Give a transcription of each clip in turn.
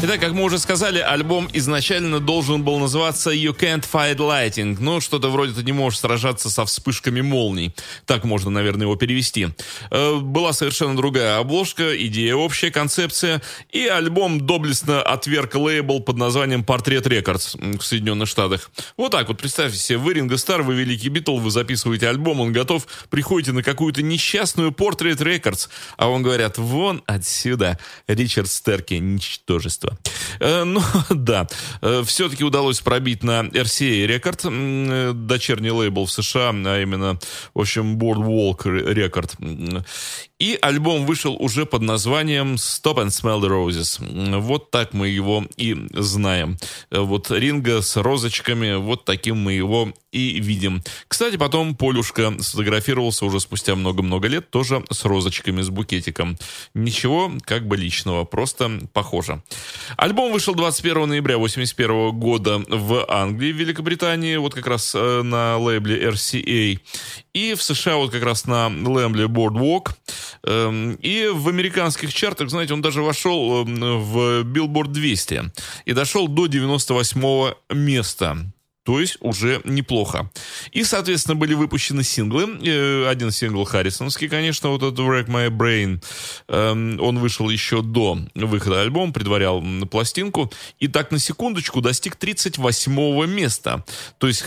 Итак, как мы уже сказали, альбом изначально должен был называться You Can't Fight Lightning. Ну, что-то вроде «Ты не можешь сражаться со вспышками молний». Так можно, наверное, его перевести. Была совершенно другая обложка, идея общая, концепция. И альбом доблестно отверг лейбл под названием Portrait Records в Соединенных Штатах. Вот так вот, представьте себе, вы Ринго Стар, вы великий Битл, вы записываете альбом, он готов, приходите на какую-то несчастную Portrait Records, а вам говорят: вон отсюда, Ричард Стерки, ничтожество. Ну, да, все-таки удалось пробить на RCA Record, дочерний лейбл в США, а именно, в общем, Boardwalk Record. И альбом вышел уже под названием Stop and Smell the Roses. Вот так мы его и знаем. Вот Ринго с розочками, вот таким мы его и видим. Кстати, потом Полюшка сфотографировался уже спустя много-много лет, тоже с розочками, с букетиком. Ничего как бы личного, просто похоже. Альбом вышел 21 ноября 1981 года в Англии, в Великобритании, вот как раз на лейбле RCA. И в США вот как раз на лейбле Boardwalk. И в американских чартах, знаете, он даже вошел в Billboard 200 и дошел до 98-го места. То есть уже неплохо. И, соответственно, были выпущены синглы. Один сингл харрисонский, конечно, вот этот «Wreck My Brain». Он вышел еще до выхода альбома, предварял пластинку. И так, на секундочку, достиг 38-го места. То есть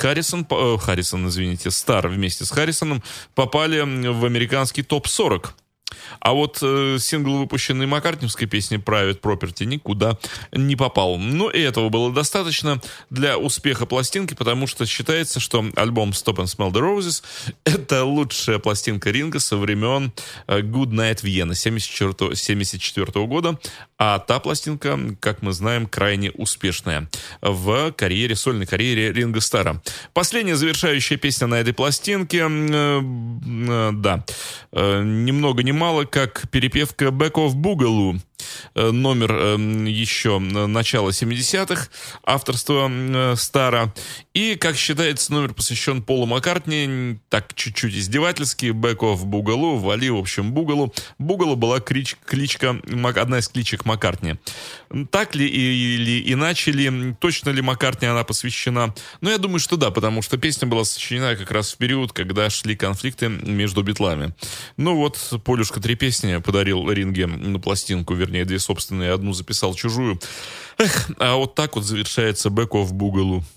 Стар вместе с Харрисоном попали в американский топ-40. А вот сингл, выпущенный маккартниевской песней Private Property, никуда не попал. Но и этого было достаточно для успеха пластинки, потому что считается, что альбом Stop and Smell the Roses — это лучшая пластинка Ринго со времен Good Night Vienna 1974 года. А та пластинка, как мы знаем, крайне успешная в карьере, сольной карьере Ринго Стара. Последняя завершающая песня на этой пластинке, да, ни много ни мало, как перепевка Back of Boogaloo. Номер еще начала 70-х, авторство Стара. И, как считается, номер посвящен Полу Маккартни, так чуть-чуть издевательски. Back of Boogaloo, вали, в общем, Бугалу. Бугалу была кличка, одна из кличек Маккартни. Так ли или иначе ли, точно ли Маккартни она посвящена? Ну, я думаю, что да, потому что песня была сочинена как раз в период, когда шли конфликты между битлами. Ну вот, Полюшка 3 песни подарил Ринге на пластинку, вернее, 2 собственные, одну записал чужую. Эх, а вот так вот завершается Back of Boogaloo.